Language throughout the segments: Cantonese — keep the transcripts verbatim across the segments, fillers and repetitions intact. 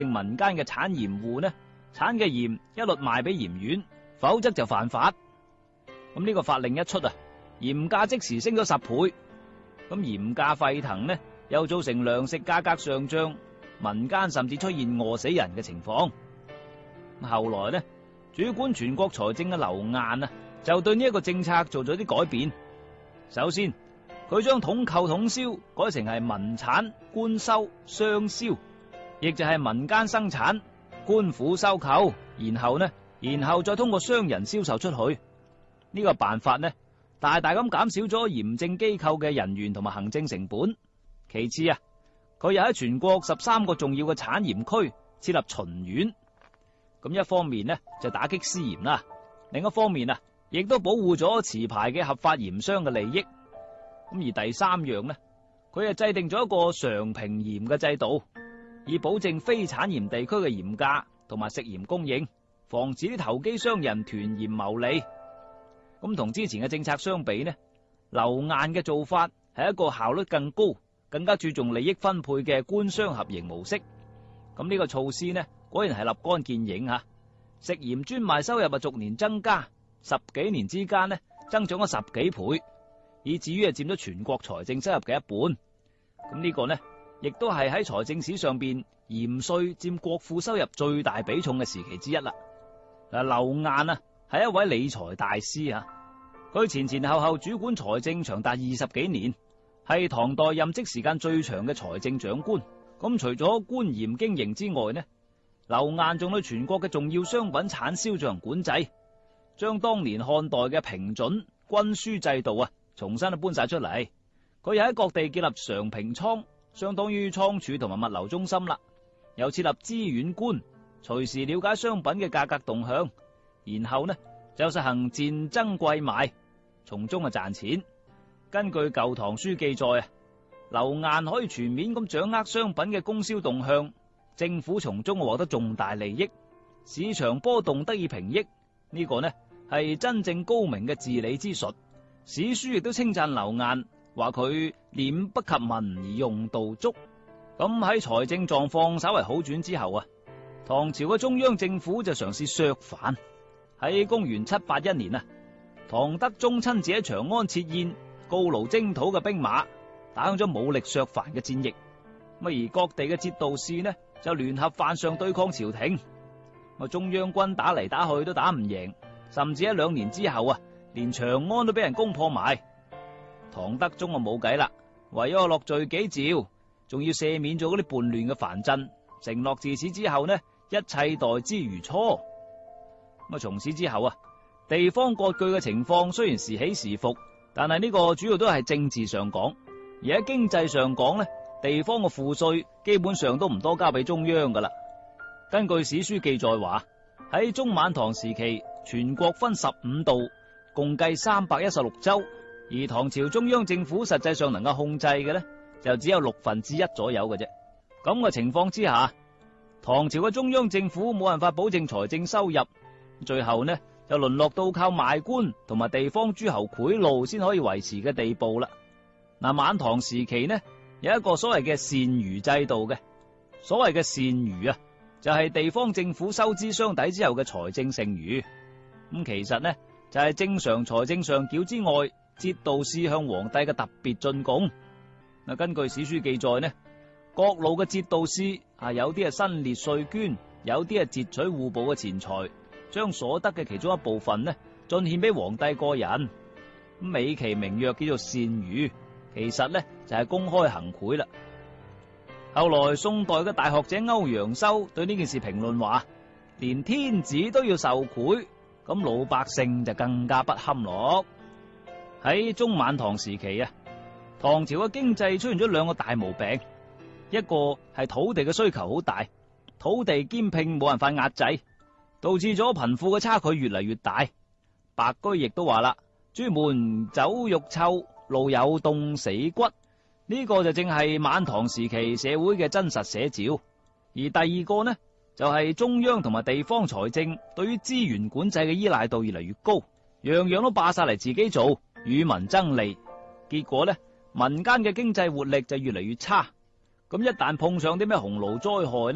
民間嘅產鹽戶呢，產嘅鹽一律賣俾鹽院，否則就犯法。咁呢個法令一出啊，鹽價即時升咗十倍。咁鹽價沸騰呢，又造成糧食價格上漲，民間甚至出現餓死人嘅情況。後來呢，主管全國財政嘅劉雁啊，就對呢一個政策做咗啲改變。首先，佢將統購統銷改成係民產官收商銷，亦就係民間生產，官府收購，然後呢，然後再通過商人銷售出去。呢個辦法呢，大大咁減少咗鹽政機構嘅人員同埋行政成本。其次啊，佢又喺全國十三個重要嘅產鹽區設立巡縣。咁一方面呢，就打擊私鹽啦，另一方面啊，亦都保護咗持牌嘅合法鹽商嘅利益。咁而第三樣呢，佢係制定咗一個常平鹽嘅制度，以保證非產鹽地區嘅鹽價同埋食鹽供應，防止啲投機商人囤鹽牟利。咁同之前嘅政策相比呢，劉雁嘅做法係一個效率更高、更加注重利益分配嘅官商合營模式。咁呢個措施呢，果然係立竿見影吓，食鹽專賣收入啊逐年增加，十幾年之間呢，增長咗十幾倍，以至於係佔咗全國財政收入嘅一半。咁呢個呢，亦都係喺財政史上邊鹽稅佔國庫收入最大比重嘅時期之一啦。嗱，劉雁啊係一位理財大師啊，佢前前後後主管財政長達二十幾年，係唐代任職時間最長嘅財政長官。咁除咗官鹽經營之外呢，劉雁仲對全國嘅重要商品產銷進行管制，將當年漢代嘅平準均輸制度啊重新都搬晒出嚟。佢又喺各地建立常平倉，相當於倉儲同埋物流中心啦。又設立資遠官，隨時了解商品嘅價格動向，然後呢就實行賤增貴賣，從中啊賺錢。根據《舊唐書》記載啊，劉雁可以全面咁掌握商品嘅供銷動向，政府從中獲得重大利益，市場波動得以平抑。呢、這個呢係真正高明嘅治理之術。史書亦都稱讚劉雁，話佢廉不及民而用度足。咁喺財政狀況稍為好轉之後啊，唐朝嘅中央政府就嘗試削藩。喺公元七八一年啊，唐德宗親自喺長安設宴，告勞征討嘅兵馬，打響咗武力削藩嘅戰役。咁而各地嘅節度使呢，就聯合犯上對抗朝廷。咁中央軍打嚟打去都打唔贏，甚至喺兩年之後啊，連長安都俾人攻破埋。唐德宗啊冇計啦，唯有落罪己詔，仲要赦免咗嗰啲叛亂嘅藩鎮，承諾自此之後呢，一切待之如初。咁啊，從此之後啊，地方割據嘅情況雖然時起時伏，但係呢個主要都係政治上講，而喺經濟上講呢，地方嘅賦稅基本上都唔多交俾中央噶啦。根據史書記載話，喺中晚唐時期，全國分十五道，共計三百一十六州，而唐朝中央政府實際上能夠控制嘅呢，就只有六分之一左右嘅啫。咁嘅情況之下，唐朝嘅中央政府冇辦法保證財政收入，最後呢就淪落到靠賣官同埋地方諸侯賄賂先可以維持嘅地步啦。嗱，晚唐時期呢有一個所謂嘅善餘制度嘅，所謂嘅善餘啊，就係地方政府收支相抵之後嘅財政剩餘。咁其實呢就係正常財政上繳之外，節度使向皇帝嘅特別進貢。嗱，根據史書記載呢，各路嘅節度使啊，有啲係新列稅捐，有啲係截取戶部嘅錢財，將所得嘅其中一部分呢進獻俾皇帝個人。咁美其名曰叫做善餘，其實呢就係公開行賄啦。後來宋代嘅大學者歐陽修對呢件事評論話，連天子都要受賄，咁老百姓就更加不堪咯。喺中晚唐時期啊，唐朝嘅經濟出現咗兩個大毛病，一個係土地嘅需求好大，土地兼併冇辦法壓制，導致咗貧富嘅差距越嚟越大。白居易都話啦，朱門酒肉臭，路有凍死骨。呢個就正係晚唐時期社會嘅真實寫照。而第二個呢，就係中央同埋地方財政對於資源管制嘅依賴度越嚟越高，樣樣都霸晒嚟自己做，與民爭利。結果呢，民間嘅經濟活力就越嚟越差。咁一旦碰上啲咩洪澇災害呢，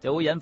就會引發